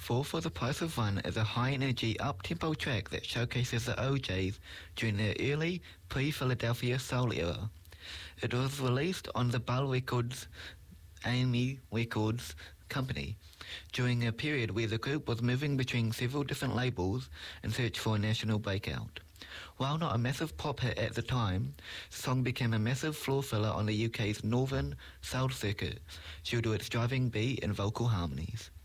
Fall for the Price of One is a high-energy, up-tempo track that showcases the OJs during their early, pre-Philadelphia soul era. It was released on the Bell Records, AME Records company during a period where the group was moving between several different labels in search for a national breakout. While not a massive pop hit at the time, the song became a massive floor filler on the UK's northern soul circuit due to its driving beat and vocal harmonies.